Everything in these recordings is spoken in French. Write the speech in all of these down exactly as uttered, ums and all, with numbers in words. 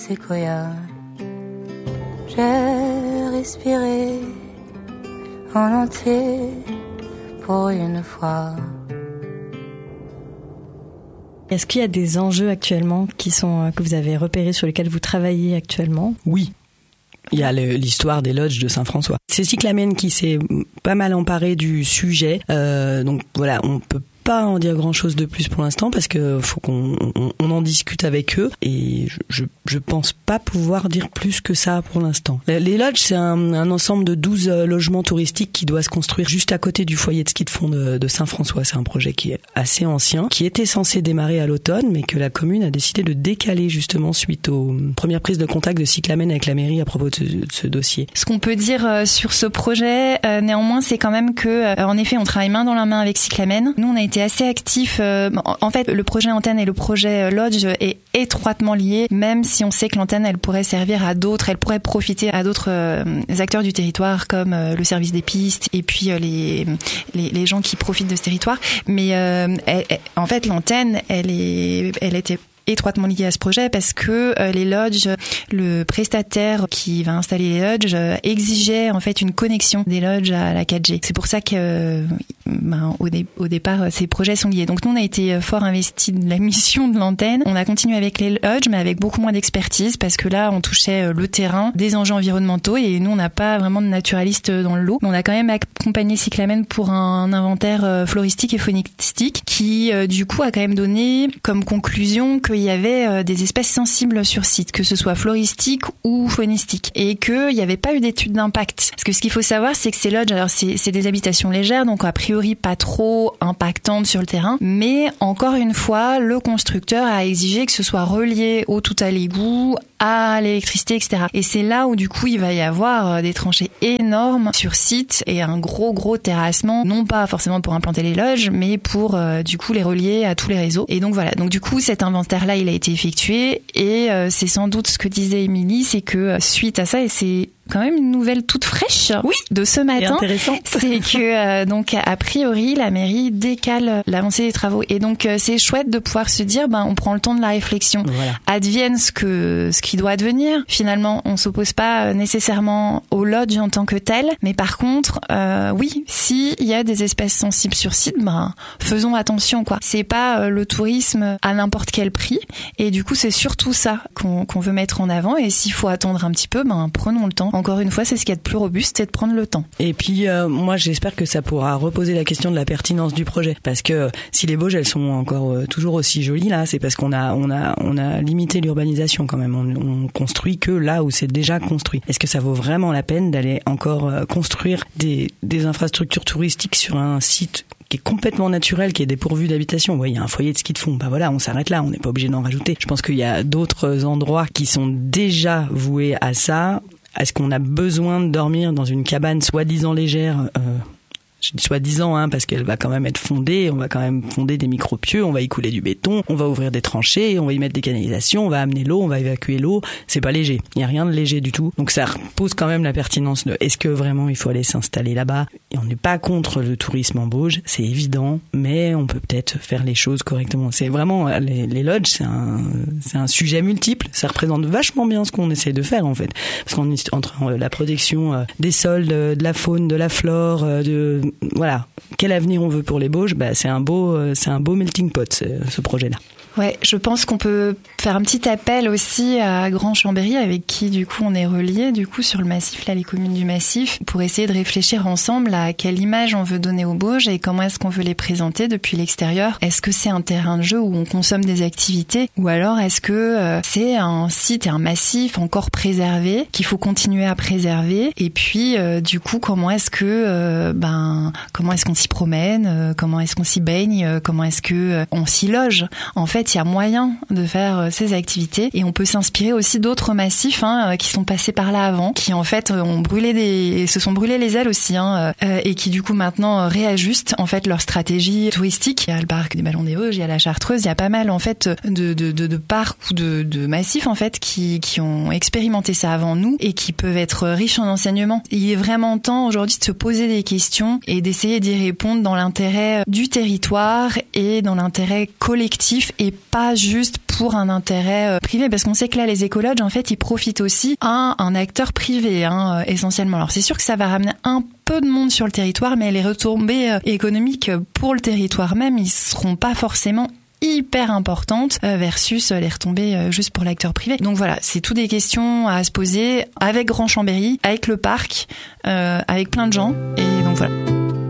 séquoias. J'ai respiré en entier pour une fois. Est-ce qu'il y a des enjeux actuellement qui sont, que vous avez repérés, sur lesquels vous travaillez actuellement ? Oui. Il y a le, l'histoire des lodges de Saint-François. C'est Cyclamen qui s'est pas mal emparé du sujet. Euh, donc voilà, on peut pas en dire grand chose de plus pour l'instant parce que faut qu'on on, on en discute avec eux et je, je je pense pas pouvoir dire plus que ça pour l'instant. Les lodges, c'est un, un ensemble de douze logements touristiques qui doit se construire juste à côté du foyer de ski de fond de, de Saint-François. C'est un projet qui est assez ancien, qui était censé démarrer à l'automne, mais que la commune a décidé de décaler justement suite aux premières prises de contact de Cyclamen avec la mairie à propos de ce, de ce dossier. Ce qu'on peut dire euh, sur ce projet, euh, néanmoins, c'est quand même que, euh, en effet, on travaille main dans la main avec Cyclamen. Nous, on a été assez actifs. Euh, en fait, le projet antenne et le projet lodge est étroitement lié, même si on sait que l'antenne, elle pourrait servir à d'autres, elle pourrait profiter à d'autres euh, acteurs du territoire, comme euh, le service des pistes et puis euh, les, les les gens qui profitent de ce territoire. Mais euh, elle, elle, en fait, l'antenne, elle est, elle était étroitement lié à ce projet parce que euh, les lodges, le prestataire qui va installer les lodges euh, exigeait en fait une connexion des lodges à la quatre G. C'est pour ça que euh, ben, au, dé- au départ ces projets sont liés. Donc nous on a été fort investis de la mission de l'antenne. On a continué avec les lodges mais avec beaucoup moins d'expertise parce que là on touchait le terrain, des enjeux environnementaux et nous on n'a pas vraiment de naturalistes dans le lot. Mais on a quand même accompagné Cyclamen pour un inventaire floristique et faunistique qui euh, du coup a quand même donné comme conclusion que il y avait euh, des espèces sensibles sur site, que ce soit floristique ou faunistique, et qu'il n'y avait pas eu d'étude d'impact. Parce que ce qu'il faut savoir, c'est que ces lodges, alors c'est, c'est des habitations légères, donc a priori pas trop impactantes sur le terrain, mais encore une fois, le constructeur a exigé que ce soit relié au tout à l'égout, à l'électricité, et cetera. Et c'est là où du coup il va y avoir des tranchées énormes sur site et un gros gros terrassement, non pas forcément pour implanter les lodges, mais pour euh, du coup les relier à tous les réseaux. Et donc voilà, donc du coup cet inventaire-là il a été effectué et euh, c'est sans doute ce que disait Émilie, c'est que suite à ça, et c'est quand même une nouvelle toute fraîche oui, de ce matin, c'est que euh, donc a priori la mairie décale l'avancée des travaux et donc euh, c'est chouette de pouvoir se dire ben on prend le temps de la réflexion, voilà. Advienne ce que ce qui doit advenir. Finalement on s'oppose pas nécessairement au lodge en tant que tel, mais par contre euh, oui, si il y a des espèces sensibles sur site, ben faisons attention quoi. C'est pas euh, le tourisme à n'importe quel prix et du coup c'est surtout ça qu'on, qu'on veut mettre en avant et s'il faut attendre un petit peu, ben prenons le temps. Encore une fois, c'est ce qu'il y a de plus robuste, c'est de prendre le temps. Et puis, euh, moi, j'espère que ça pourra reposer la question de la pertinence du projet. Parce que si les Bauges, elles sont encore euh, toujours aussi jolies, là, c'est parce qu'on a, on a, on a limité l'urbanisation quand même. On, on construit que là où c'est déjà construit. Est-ce que ça vaut vraiment la peine d'aller encore euh, construire des, des infrastructures touristiques sur un site qui est complètement naturel, qui est dépourvu d'habitation? Ouais, il y a un foyer de ski de fond. Bah voilà, on s'arrête là. On n'est pas obligé d'en rajouter. Je pense qu'il y a d'autres endroits qui sont déjà voués à ça. Est-ce qu'on a besoin de dormir dans une cabane soi-disant légère euh, Je dis soi-disant, hein, parce qu'elle va quand même être fondée, on va quand même fonder des micropieux, on va y couler du béton, on va ouvrir des tranchées, on va y mettre des canalisations, on va amener l'eau, on va évacuer l'eau. C'est pas léger. Il y a rien de léger du tout. Donc ça pose quand même la pertinence de est-ce que vraiment il faut aller s'installer là-bas? Et on n'est pas contre le tourisme en Bauges, c'est évident, mais on peut peut-être faire les choses correctement. C'est vraiment, les, les lodges, c'est un, c'est un sujet multiple. Ça représente vachement bien ce qu'on essaie de faire, en fait. Parce qu'on est entre la protection des sols, de la faune, de la flore, de, voilà. Quel avenir on veut pour les Bauges? Bah, c'est un beau, c'est un beau melting pot, ce, ce projet-là. Ouais, je pense qu'on peut faire un petit appel aussi à Grand Chambéry, avec qui du coup on est relié du coup sur le massif, là les communes du massif, pour essayer de réfléchir ensemble à quelle image on veut donner aux Bauges et comment est-ce qu'on veut les présenter depuis l'extérieur. Est-ce que c'est un terrain de jeu où on consomme des activités, ou alors est-ce que euh, c'est un site et un massif encore préservé qu'il faut continuer à préserver? Et puis euh, du coup comment est-ce que euh, ben comment est-ce qu'on s'y promène, euh, comment est-ce qu'on s'y baigne, euh, comment est-ce que euh, on s'y loge? En fait, il y a moyen de faire ces activités et on peut s'inspirer aussi d'autres massifs hein, qui sont passés par là avant, qui en fait ont brûlé des, se sont brûlés les ailes aussi hein, euh, et qui du coup maintenant réajustent en fait leur stratégie touristique. Il y a le parc des Ballons des Vosges, il y a la Chartreuse, il y a pas mal en fait de, de, de, de parcs ou de, de massifs en fait qui, qui ont expérimenté ça avant nous et qui peuvent être riches en enseignements. Il est vraiment temps aujourd'hui de se poser des questions et d'essayer d'y répondre dans l'intérêt du territoire et dans l'intérêt collectif et pas juste pour un intérêt euh, privé, parce qu'on sait que là les écologes en fait ils profitent aussi à un acteur privé hein, essentiellement. Alors c'est sûr que ça va ramener un peu de monde sur le territoire, mais les retombées euh, économiques pour le territoire même, ils seront pas forcément hyper importantes versus les retombées juste pour l'acteur privé. Donc voilà, c'est tout des questions à se poser avec Grand Chambéry, avec le parc, euh, avec plein de gens. Et donc voilà.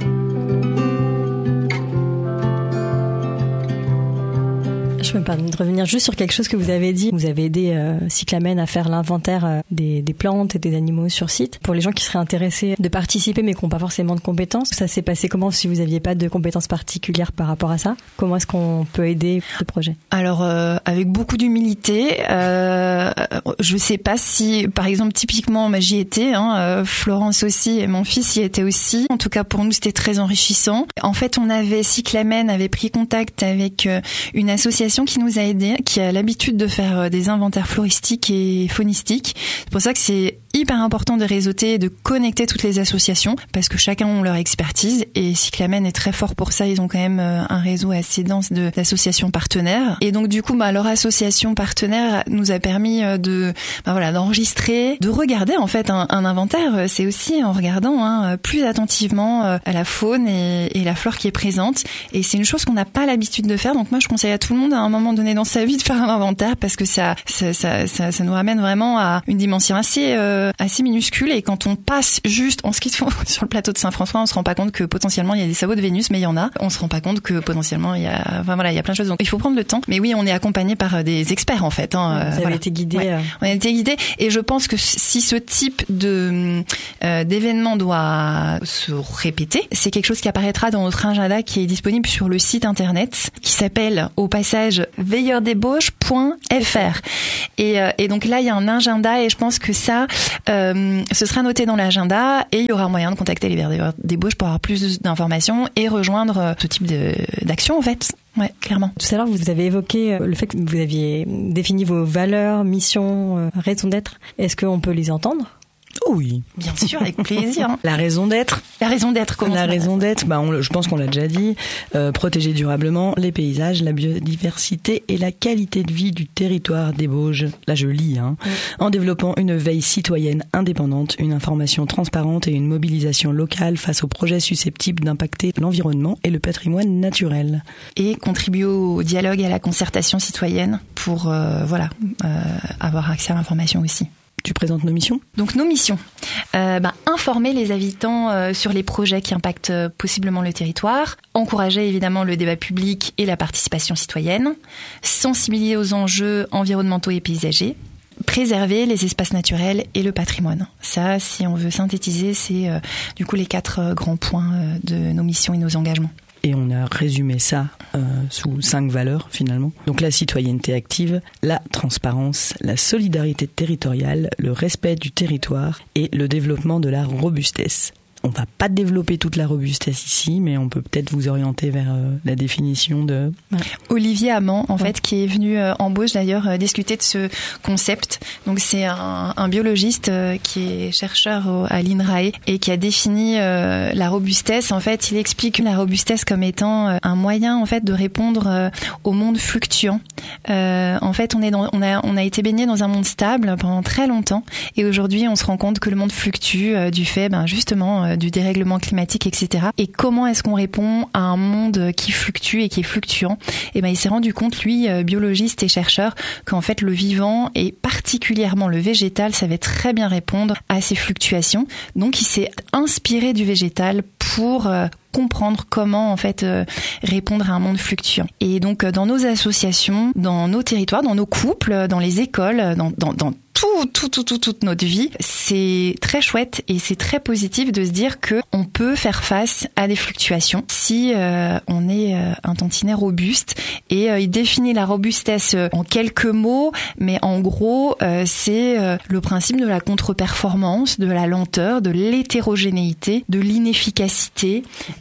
Je me permets de revenir juste sur quelque chose que vous avez dit. Vous avez aidé euh, Cyclamen à faire l'inventaire euh, des, des plantes et des animaux sur site. Pour les gens qui seraient intéressés de participer mais qui n'ont pas forcément de compétences, ça s'est passé comment si vous n'aviez pas de compétences particulières par rapport à ça? Comment est-ce qu'on peut aider le projet? Alors, euh, avec beaucoup d'humilité. Euh, je ne sais pas si, par exemple, typiquement, bah, j'y étais. Hein, euh, Florence aussi et mon fils y étaient aussi. En tout cas, pour nous, c'était très enrichissant. En fait, on avait Cyclamen avait pris contact avec euh, une association qui nous a aidés, qui a l'habitude de faire des inventaires floristiques et faunistiques. C'est pour ça que c'est hyper important de réseauter et de connecter toutes les associations, parce que chacun a leur expertise, et Cyclamen est très fort pour ça. Ils ont quand même un réseau assez dense de, d'associations partenaires. Et donc du coup, bah, leur association partenaire nous a permis de, bah, voilà, d'enregistrer, de regarder en fait un, un inventaire. C'est aussi en regardant hein, plus attentivement à la faune et, et la flore qui est présente. Et c'est une chose qu'on n'a pas l'habitude de faire. Donc moi, je conseille à tout le monde à un moment donné dans sa vie de faire un inventaire, parce que ça, ça, ça, ça, ça nous ramène vraiment à une dimension assez euh, assez minuscule, et quand on passe juste en ski de fond sur le plateau de Saint-François, on se rend pas compte que potentiellement il y a des sabots de Vénus, mais il y en a. On se rend pas compte que potentiellement il y a, enfin voilà, il y a plein de choses. Donc il faut prendre le temps. Mais oui, on est accompagné par des experts en fait. Hein, Vous avez voilà. été guidés. Ouais. Euh... On a été guidés, et je pense que si ce type de euh, d'événement doit se répéter, c'est quelque chose qui apparaîtra dans notre agenda qui est disponible sur le site internet, qui s'appelle au passage veilleur débauche point f r. Et, euh, et donc là, il y a un agenda, et je pense que ça, euh, ce sera noté dans l'agenda, et il y aura moyen de contacter les veilleurs débauche pour avoir plus d'informations et rejoindre ce type de, d'action en fait. Ouais, clairement. Tout à l'heure, vous avez évoqué le fait que vous aviez défini vos valeurs, missions, raisons d'être. Est-ce qu'on peut les entendre? Oui. Bien sûr, avec plaisir. La raison d'être. La raison d'être, comment La raison d'être, bah on, je pense qu'on l'a déjà dit, euh, protéger durablement les paysages, la biodiversité et la qualité de vie du territoire des Bauges. Là, je lis, hein. Oui. En développant une veille citoyenne indépendante, une information transparente et une mobilisation locale face aux projets susceptibles d'impacter l'environnement et le patrimoine naturel. Et contribuer au dialogue et à la concertation citoyenne pour, euh, voilà, euh, avoir accès à l'information aussi. Tu présentes nos missions ? Donc nos missions, euh, bah, informer les habitants euh, sur les projets qui impactent euh, possiblement le territoire, encourager évidemment le débat public et la participation citoyenne, sensibiliser aux enjeux environnementaux et paysagers, préserver les espaces naturels et le patrimoine. Ça, si on veut synthétiser, c'est euh, du coup les quatre euh, grands points euh, de nos missions et nos engagements. Et on a résumé ça euh, sous cinq valeurs finalement. Donc la citoyenneté active, la transparence, la solidarité territoriale, le respect du territoire et le développement de la robustesse. On va pas développer toute la robustesse ici, mais on peut peut-être vous orienter vers euh, la définition de... Ouais. Olivier Amand, en ouais. fait, qui est venu euh, en Bauge d'ailleurs euh, discuter de ce concept. Donc c'est un, un biologiste euh, qui est chercheur au, à l'I N R A E et qui a défini euh, la robustesse. En fait, il explique la robustesse comme étant euh, un moyen en fait de répondre euh, au monde fluctuant. Euh, en fait, on est dans, on a on a été baigné dans un monde stable pendant très longtemps, et aujourd'hui, on se rend compte que le monde fluctue euh, du fait, ben justement. Euh, du dérèglement climatique, et cetera. Et comment est-ce qu'on répond à un monde qui fluctue et qui est fluctuant? Et ben, il s'est rendu compte, lui, biologiste et chercheur, qu'en fait, le vivant et particulièrement le végétal savait très bien répondre à ces fluctuations. Donc, il s'est inspiré du végétal pour euh, comprendre comment en fait euh, répondre à un monde fluctuant. Et donc, euh, dans nos associations, dans nos territoires, dans nos couples, dans les écoles, dans, dans, dans tout, tout, tout, tout, toute notre vie, c'est très chouette et c'est très positif de se dire que on peut faire face à des fluctuations si euh, on est euh, un tantinet robuste. Et euh, il définit la robustesse en quelques mots, mais en gros, euh, c'est euh, le principe de la contre-performance, de la lenteur, de l'hétérogénéité, de l'inefficacité,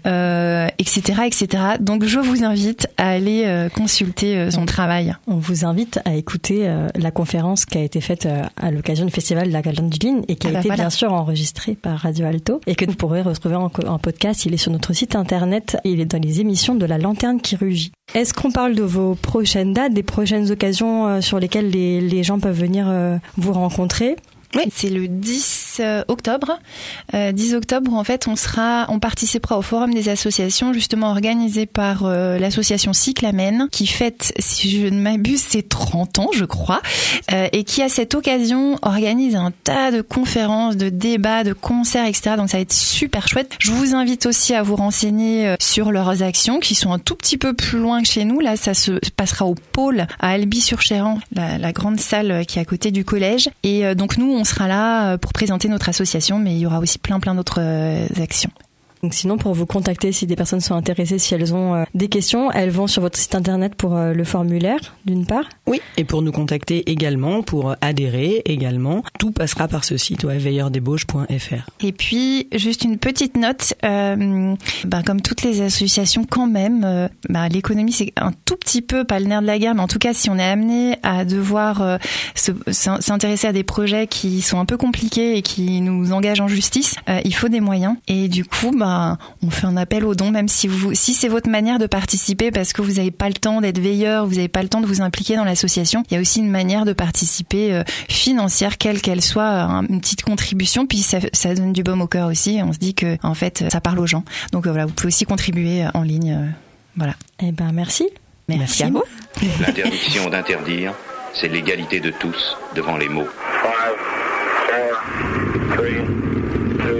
euh, et cetera, et cetera. Donc je vous invite à aller euh, consulter euh, son travail. On vous invite à écouter euh, la conférence qui a été faite euh, à l'occasion du festival de la Calendulline et qui a ah bah été voilà. bien sûr enregistrée par Radio Alto et que vous pourrez retrouver en, en podcast. Il est sur notre site internet et il est dans les émissions de la Lanterne Chirurgie. Est-ce qu'on parle de vos prochaines dates, des prochaines occasions euh, sur lesquelles les, les gens peuvent venir euh, vous rencontrer ? Oui, c'est le dix octobre. Euh, dix octobre, où en fait, on sera, on participera au forum des associations, justement organisé par euh, l'association Cyclamen, qui fête, si je ne m'abuse, ses trente ans, je crois, euh, et qui, à cette occasion, organise un tas de conférences, de débats, de concerts, et cetera. Donc, ça va être super chouette. Je vous invite aussi à vous renseigner euh, sur leurs actions, qui sont un tout petit peu plus loin que chez nous. Là, ça se passera au pôle à Albi-sur-Chéran, la, la grande salle qui est à côté du collège. Et euh, donc, nous, on sera là pour présenter notre association, mais il y aura aussi plein plein d'autres actions. Donc sinon, pour vous contacter, si des personnes sont intéressées, si elles ont euh, des questions, elles vont sur votre site internet pour euh, le formulaire, d'une part. Oui, et pour nous contacter également, pour adhérer également, tout passera par ce site, ouais, veilleur débauche point f r. Et puis, juste une petite note, euh, ben, comme toutes les associations quand même, euh, ben, l'économie c'est un tout petit peu, pas le nerf de la guerre, mais en tout cas, si on est amené à devoir euh, se, s'intéresser à des projets qui sont un peu compliqués et qui nous engagent en justice, euh, il faut des moyens. Et du coup, ben, on fait un appel aux dons, même si vous, si c'est votre manière de participer parce que vous n'avez pas le temps d'être veilleur, vous n'avez pas le temps de vous impliquer dans l'association, il y a aussi une manière de participer euh, financière, quelle qu'elle soit, hein, une petite contribution, puis ça, ça donne du baume au cœur aussi. On se dit que en fait, ça parle aux gens. Donc euh, voilà, vous pouvez aussi contribuer en ligne. Euh, voilà. Eh ben merci. Merci, merci à vous. L'interdiction d'interdire, c'est l'égalité de tous devant les mots. Five, four, three, two.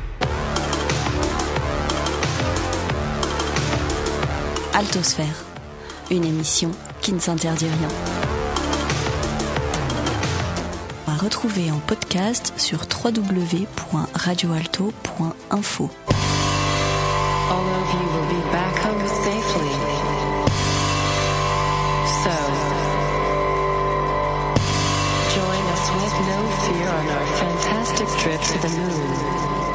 Altosphère, une émission qui ne s'interdit rien. À retrouver en podcast sur w w w point radio alto point info. All of you will be back home safely. So, join us with no fear on our fantastic trip to the moon.